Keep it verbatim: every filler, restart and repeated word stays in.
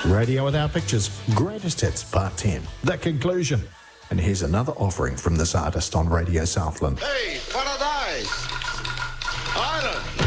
Radio Without Pictures, Greatest Hits, Part ten, The Conclusion. And here's another offering from this artist on Radio Southland. Hey, Paradise Island.